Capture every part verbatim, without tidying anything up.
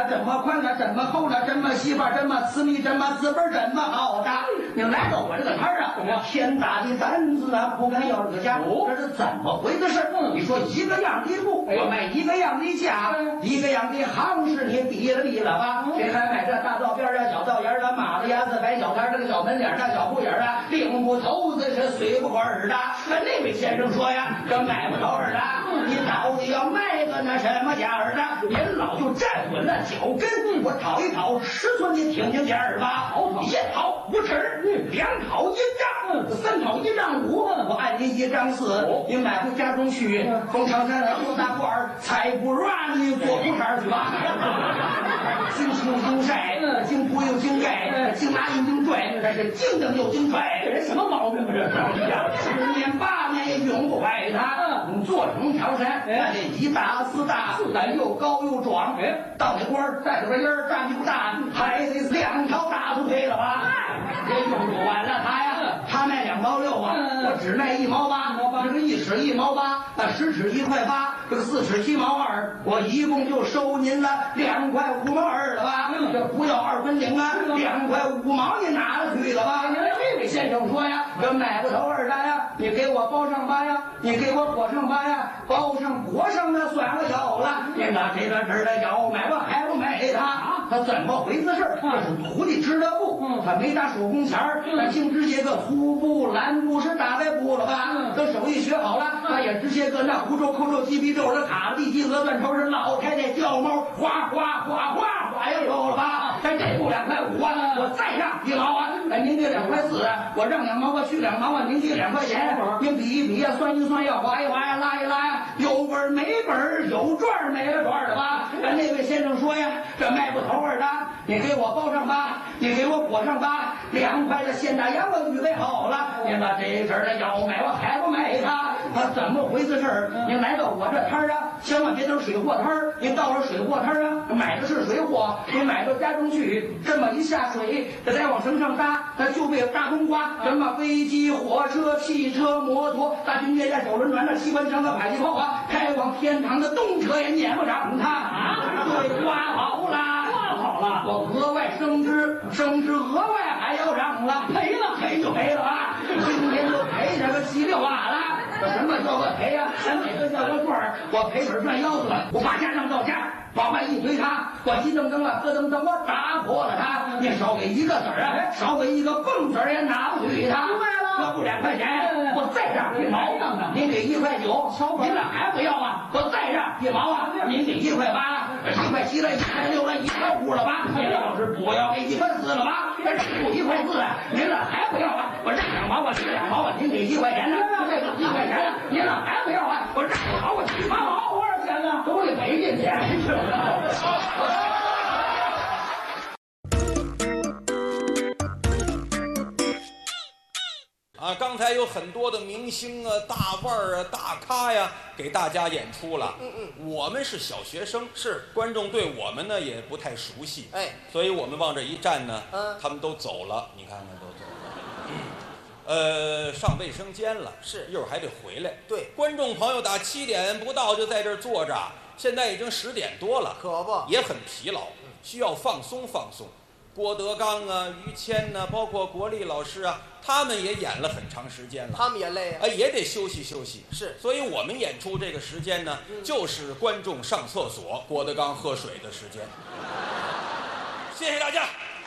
了，这么宽了，这么厚了，这么细吧，这么私密，这么资本，这么好大。你来到我这个摊儿啊，我天大的胆子啊，不敢要这个价。这是怎么回的事？你说一个样的布，我卖一个样的价，一个样的行市，你比了比了吧？谁还买这大道边啊、小道沿啊、马子牙子、白小摊这个小门脸啊、小布眼啊，领不头子是随不过耳的。那位先生说呀，这买不着耳的，你到底要卖个那什么价儿的？您老就站稳了脚跟，我讨一讨尺寸，你听听价儿吧。一讨五尺，两讨一丈，三讨一丈五，我按您一丈四，您买回家中去，从长山来多大罐儿，菜不软你做不茬去吧。经清经晒，经铺又经盖，经拉又经拽，这是经蹬又经拽，这人什么毛病啊？这十年八年也永不坏它。做成条山，那这一大四大，咱又高又壮。到那官儿带着个音儿，站不大，还得两条大腿腿了吧？这用不完了他呀，他卖两毛六啊，我只卖一毛八。这个一尺一毛八，那十尺一块八，这个四尺七毛二，我一共就收您了两块五毛二了吧？这不要二分零啊，两块五毛你拿了去了吧？这位先生说呀，这买不头二单呀，你给我包上吧呀，你给我裹上吧呀，包上裹上那算我有了。你拿这个这的要买我还不买他？他怎么回事？这是徒弟织的布，他没打手工钱儿，他净织些个粗布、蓝布是大白布了吧？等手艺学好了，他也织些个那胡皱、扣皱、鸡皮皱的卡地鸡鹅断头是老太太叫猫，哗哗哗哗哗呀有了吧？咱这布两块五啊，我再让一毛啊，哎您给两块四啊，我让两毛啊，去两毛啊，您给两块钱，您比一比呀，算一算呀，划一划呀，拉一拉呀，有本没本，有赚没赚的吧？那位先生说呀，这卖不头儿的，你给我包上吧，你给我裹上吧，两块的现大洋我预备好了，您把这事儿的要买我还不买他？他怎么回事儿？您来到我这摊儿啊，千万别等水货摊儿，您到了水货摊儿啊，买的是水货，您买到家中去，这么一下水，这再往绳上搭，它就被大冬瓜，什么飞机、火车、汽车、摩托、大军舰、小轮船、那机关枪的迫击炮啊，开往天堂的动车也撵不上它啊！对，刮好了，刮好了，我额外升职，升职额外还要让了，赔了赔就赔了啊！今天就赔这个稀里哗啦。什么叫个赔呀？什么个叫个赚儿？我赔本赚腰子了，我把家上到家，往外一推他，我一蹬蹬了，咯噔噔，我打破了他。你少给一个子儿啊，少给一个蹦子儿也拿不去他。明白了，这不两块钱，我再让一毛，您给一块九，您俩还不要啊？我再让一毛啊，您给一块八，一块七了，一块六了，一块五了吧？您要是不要给一块四了吧？这不一块四，您俩还不要啊？我让两毛，我给两毛啊，您给一块钱呢？这个一块钱。您俩还不要啊？我让好，我七八毛，多少钱呢？都得赔进去。 啊，刚才有很多的明星啊、大腕儿啊、大咖呀，给大家演出了。嗯嗯，我们是小学生，是观众对我们呢也不太熟悉，哎，所以我们往这一站呢，嗯，他们都走了，你看看都走了。嗯呃，上卫生间了，是一会儿还得回来。对，观众朋友打七点不到就在这儿坐着，现在已经十点多了，可不也很疲劳，需要放松放松。郭德纲啊、于谦呐、啊，包括国立老师啊，他们也演了很长时间了，他们也累啊，哎，也得休息休息。是，所以我们演出这个时间呢，嗯、就是观众上厕所、郭德纲喝水的时间。谢谢大家。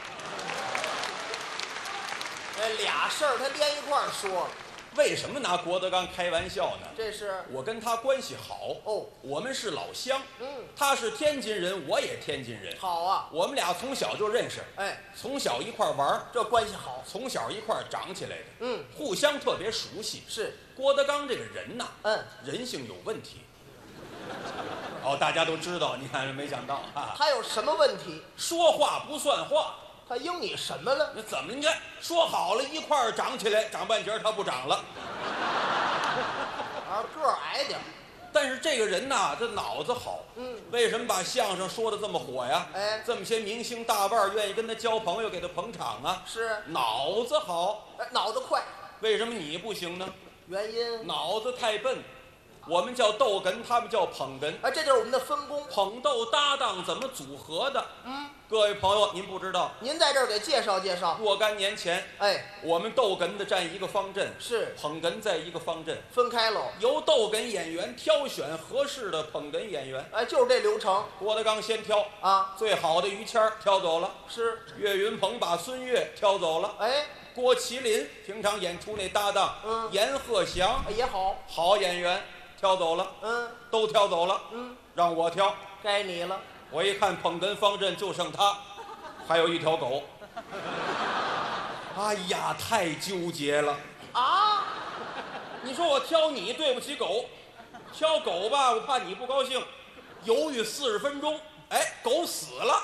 这俩事儿他连一块儿说， 为什么拿郭德纲开玩笑呢？ 这是我跟他关系好哦，我们是老乡，嗯，他是天津人，我也天津人，好啊，我们俩从小就认识，哎，从小一块玩，这关系好，从小一块长起来的，嗯，互相特别熟悉。是郭德纲这个人呐，嗯，人性有问题。哦，大家都知道，你看没想到啊， 他有什么问题？ 说话不算话。 他应你什么了？ 那怎么？你看说好了一块儿长起来，长半截他不长了， 啊，个儿矮点。 但是这个人呐，这脑子好。嗯，为什么把相声说的这么火呀？哎，这么些明星大腕愿意跟他交朋友，给他捧场啊？是，脑子好。 哎，脑子快。 为什么你不行呢？ 原因？ 脑子太笨。 我们叫逗哏，他们叫捧哏。 哎，这就是我们的分工。 捧逗搭档怎么组合的？嗯，各位朋友，您不知道， 您在这儿给介绍介绍。 若干年前， 哎， 我们逗哏的站一个方阵， 是捧哏在一个方阵， 分开喽。 由逗哏演员挑选合适的捧哏演员。 哎，就是这流程。 郭德纲先挑啊， 最好的于谦儿挑走了， 是岳云鹏把孙越挑走了。 哎， 郭麒麟平常演出那搭档， 嗯， 阎鹤祥也好， 好演员挑走了， 嗯， 都挑走了， 嗯， 让我挑， 该你了。 我一看捧哏方阵就剩他，还有一条狗。哎呀，太纠结了啊！ 你说我挑你对不起狗，挑狗吧，我怕你不高兴，犹豫四十分钟，哎，狗死了。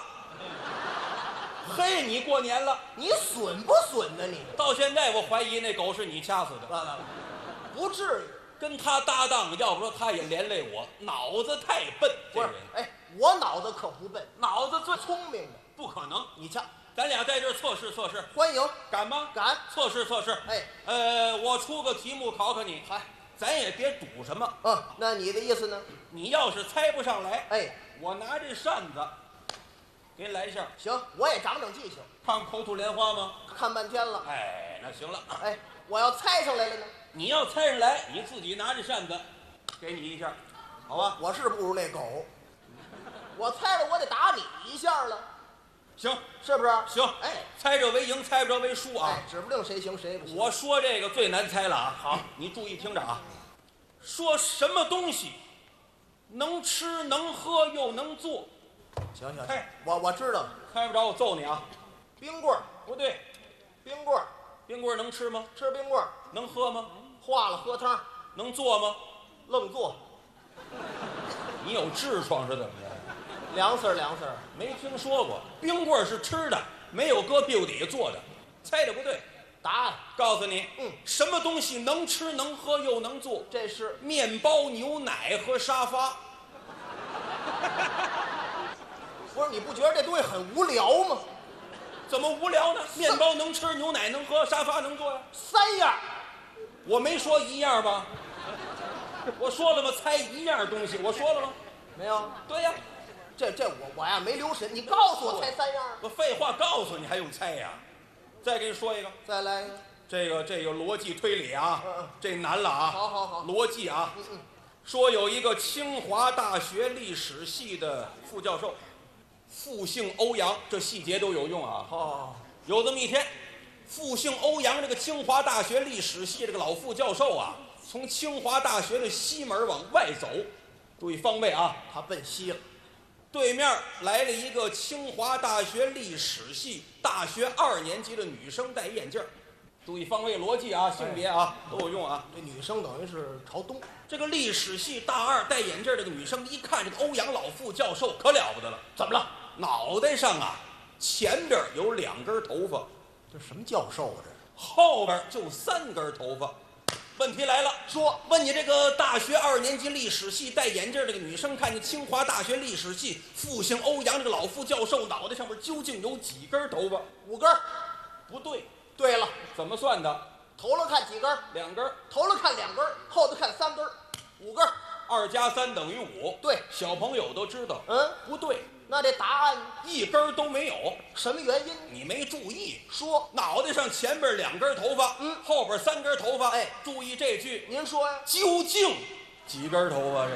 嘿，你过年了， 你损不损呢？你到现在我怀疑那狗是你掐死的。 不至于， 跟他搭档，要不说他也连累我，脑子太笨。 不是，哎，我脑子可不笨， 脑子最聪明的。 不可能， 你瞧， 咱俩在这儿测试测试， 欢迎， 敢吗？ 敢， 测试测试。 哎， 呃，我出个题目考考你， 嗨， 咱也别赌什么。 嗯，那你的意思呢？ 你要是猜不上来， 哎， 我拿这扇子给你来一下。 行，我也长长记性。 看口吐莲花吗？ 看半天了。 哎，那行了。 哎，我要猜上来了呢？ 你要猜上来，你自己拿着扇子，给你一下，好吧？ 我是不如那狗，我猜了我得打你一下了。 行， 是不是？ 行， 哎， 猜着为赢，猜不着为输啊！ 哎，指不定谁行谁不行。 我说这个最难猜了啊！好，你注意听着啊，说什么东西能吃能喝又能做？ 行行， 猜， 我我知道了。 猜不着我揍你啊！ 冰棍儿不对， 冰棍儿， 冰棍儿能吃吗？ 吃冰棍儿， 能喝吗？ 化了喝汤， 能做吗？ 愣做， 你有痔疮是怎么着？ 凉丝儿凉丝儿。 没听说过，冰棍儿是吃的，没有搁屁股底下做的。猜的不对， 答案告诉你， 嗯， 什么东西能吃能喝又能做？ 这是面包、牛奶和沙发。 不是？你不觉得这东西很无聊吗？ 怎么无聊呢？面包能吃，牛奶能喝，沙发能坐呀。 三样， 我没说一样吧？我说了吗？猜一样东西，我说了吗？ 没有。 对呀， 这这我我呀没留神，你告诉我猜三样。 我废话告诉你还用猜呀？再给你说一个， 再来一个。 这个这个逻辑推理啊， 嗯嗯， 这难了啊。 好好好， 逻辑啊。 嗯嗯。 说有一个清华大学历史系的副教授，复姓欧阳，这细节都有用啊。 哦， 有这么一天，复姓欧阳这个清华大学历史系这个老副教授啊，从清华大学的西门往外走，注意方位啊， 他奔西了。 对面来了一个清华大学历史系大学二年级的女生，戴眼镜儿。注意方位逻辑啊，性别啊都有用啊。 这女生等于是朝东。 这个历史系大二戴眼镜这个女生一看这个欧阳老副教授可了不得了，怎么了？脑袋上啊前边有两根头发， 这什么教授啊？这后边就三根头发。问题来了，说问你这个大学二年级历史系戴眼镜这个女生，看见清华大学历史系复姓欧阳这个老副教授脑袋上面究竟有几根头发？ 五根。 不对。 对了， 怎么算的？ 头了看几根？ 两根。 头了看两根，后头看三根，五根。 二加三等于五。 对， 小朋友都知道。 嗯， 不对。 那这答案一根都没有。 什么原因？ 你没注意。 说脑袋上前边两根头发， 嗯， 后边三根头发。 哎， 注意这句。 您说呀？ 究竟几根头发？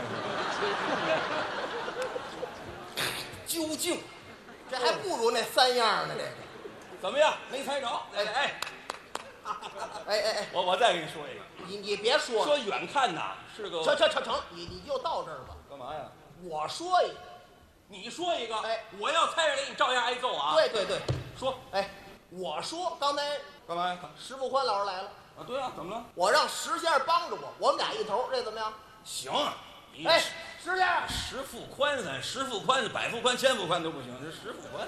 这是。究竟， 这还不如那三样呢。这个怎么样？没猜着？哎哎。 哎哎哎， 我我再给你说一个， 你你别说了， 说远看呐是个成成成成，你你就到这儿吧。 干嘛呀？ 我说一个， 你说一个， 哎， 我要猜着给你照样挨揍啊！ 对对对， 说， 哎，我说刚才干嘛呀？ 石富宽老师来了啊，对啊，怎么了？ 我让石先生帮着我，我们俩一头，这怎么样？ 行，你哎，石先生， 石富宽咱石富宽、百富宽、千富宽都不行，这石富宽。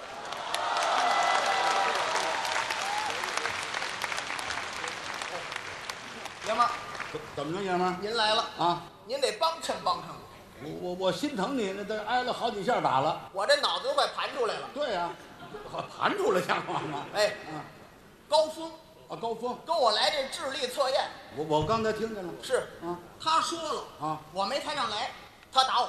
爷们儿，怎么着，爷们儿？ 您来了啊！ 您得帮衬帮衬我。 我我我心疼你，那都挨了好几下打了。 我这脑子都快盘出来了。 对呀、啊，盘出来像话吗？ 哎， 嗯， 高峰啊，高峰， 跟我来这智力测验。 我我刚才听见了。 是啊， 他说了啊， 我没抬上来，他打我。